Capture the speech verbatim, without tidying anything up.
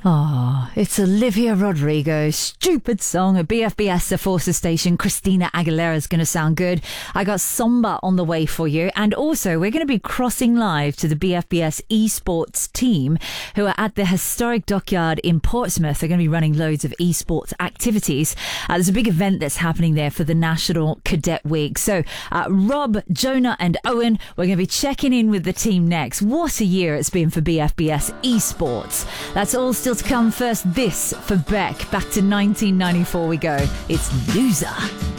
Oh, it's Olivia Rodrigo. Stupid song at B F B S, the Forces Station. Christina Aguilera's going to sound good. I got Samba on the way for you. And also, we're going to be crossing live to the B F B S esports team who are at the historic dockyard in Portsmouth. They're going to be running loads of esports activities. Uh, there's a big event that's happening there for the National Cadet Week. So, uh, Rob, Jonah and Owen, we're going to be checking in with the team next. What a year it's been for B F B S esports. That's all still to come. First, this for Beck. Back to nineteen ninety-four we go. It's Loser.